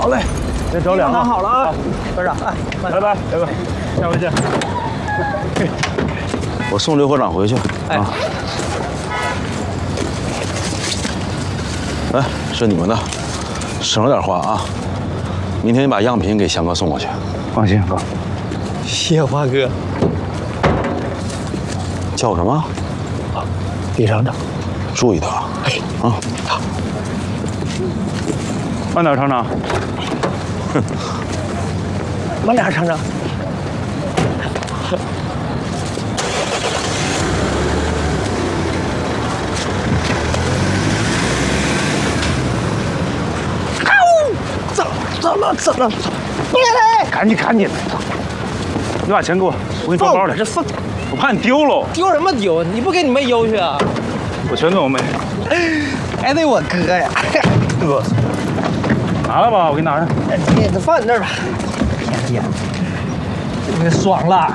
好嘞， 别着凉了。 拿好了啊，班长，哎， 拜拜，下回见。 我送刘科长回去啊。哎，是你们的，省着点花啊。明天你把样品给翔哥送过去。 放心，哥。 谢谢花哥。 叫什么？ 李厂长。 注意点啊。啊。 好。 慢点，厂长。 哼。 慢点，厂长。走了，别来！ 赶紧的，你把钱给我，我给你装包里。 这放， 我怕你丢喽。 丢什么丢？你不给你妹邮去啊？ 我全给我妹。 还得我哥呀。 哥，拿了吧，我给你拿上。 你放你那儿吧。哎呀，我爽了。